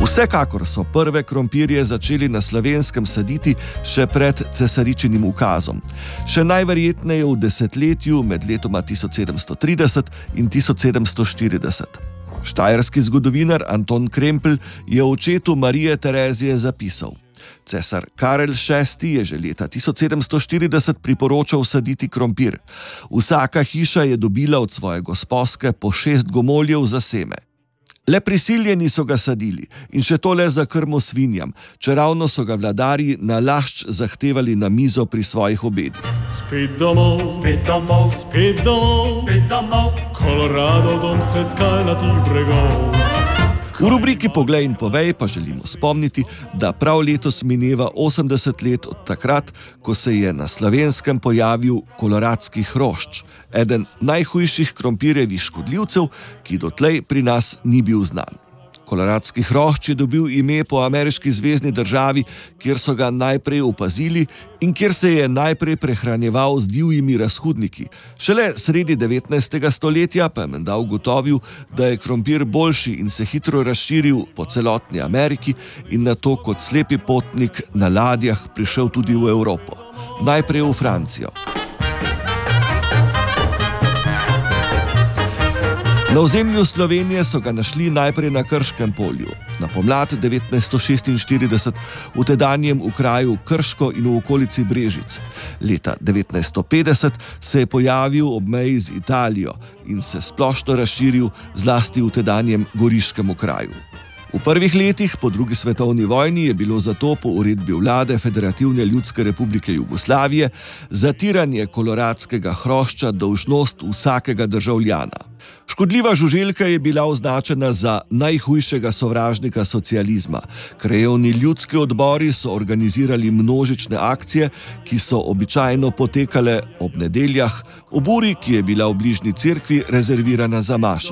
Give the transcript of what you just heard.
Vsekakor so prve krompirje začeli na Slovenskem saditi še pred cesaričinim ukazom. Še najverjetneje v desetletju med letoma 1730 in 1740. Štajerski zgodovinar Anton Krempelj je o očetu Marije Terezije zapisal: Cesar Karel VI je že leta 1740 priporočal saditi krompir. Vsaka hiša je dobila od svoje gosposke po 6 gomoljev za seme. Le prisiljeni so ga sadili in še to le za krmo svinjam, čeravno so ga vladarji nalašč zahtevali na mizo pri svojih obedih. Spet domov, spet domov, spet domov, spet domov, Colorado, dom sred skalnatih bregov. V rubriki Poglej in povej pa želimo spomniti, da prav letos mineva 80 let od takrat, ko se je na Slovenskem pojavil koloradski hrošč, eden najhujših krompirjevih škodljivcev, ki dotlej pri nas ni bil znan. Koloradski hrošč je dobil ime po ameriški zvezni državi, kjer so ga najprej opazili in kjer se je najprej prehranjeval z divjimi razhudniki. Šele sredi 19. stoletja pa je menda ugotovil, da je krompir boljši in se hitro razširil po celotni Ameriki in nato kot slepi potnik na ladjah prišel tudi v Evropo. Najprej v Francijo. Na ozemlju Slovenije so ga našli najprej na Krškem polju, na pomlad 1946 v tedanjem okraju Krško in v okolici Brežic. Leta 1950 se je pojavil ob meji z Italijo in se splošno razširil zlasti v tedanjem Goriškem okraju. V prvih letih po drugi svetovni vojni je bilo zato po uredbi vlade Federativne ljudske republike Jugoslavije zatiranje koloradskega hrošča dolžnost vsakega državljana. Škodljiva žuželka je bila označena za najhujšega sovražnika socializma. Krajevni ljudski odbori so organizirali množične akcije, ki so običajno potekale ob nedeljah, ob uri, ki je bila v bližnji cerkvi rezervirana za mašo.